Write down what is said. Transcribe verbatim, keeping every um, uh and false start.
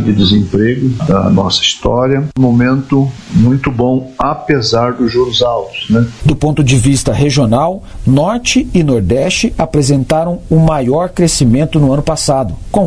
de desemprego da nossa história. Um momento muito bom, apesar dos juros altos, né? Do ponto de vista regional, Norte e Nordeste apresentaram o maior crescimento no ano passado, com